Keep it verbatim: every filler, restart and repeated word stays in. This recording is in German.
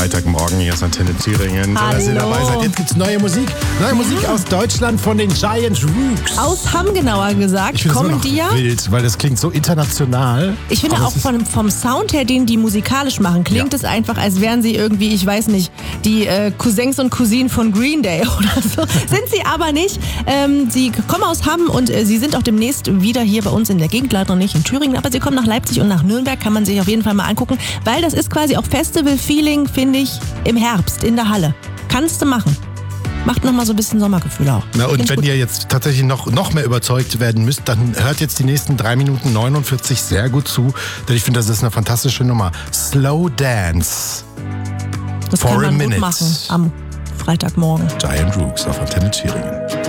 Freitagmorgen, hier ist Antenne Thüringen. Hallo. Dass ihr dabei seid. Jetzt gibt's neue Musik. Neue ja. Musik aus Deutschland von den Giant Rooks. Aus Hamm genauer gesagt. Ich finde kommen das die ja. wild, weil das klingt so international. Ich finde auch von, vom Sound her, den die musikalisch machen, klingt ja. es einfach, als wären sie irgendwie, ich weiß nicht, die äh, Cousins und Cousinen von Green Day oder so. Sind sie aber nicht. Ähm, sie kommen aus Hamm und äh, sie sind auch demnächst wieder hier bei uns in der Gegend, leider nicht in Thüringen, aber sie kommen nach Leipzig und nach Nürnberg, kann man sich auf jeden Fall mal angucken, weil das ist quasi auch Festival-Feeling, finde ich, im Herbst in der Halle. Kannst du machen. Macht nochmal so ein bisschen Sommergefühl auch. Na, und Find wenn gut. ihr jetzt tatsächlich noch, noch mehr überzeugt werden müsst, dann hört jetzt die nächsten drei Minuten neunundvierzig sehr gut zu, denn ich finde, das ist eine fantastische Nummer. Slow Dance. Das For kann man a gut minute. machen am Freitagmorgen. Giant Rooks auf Antenne Thüringen.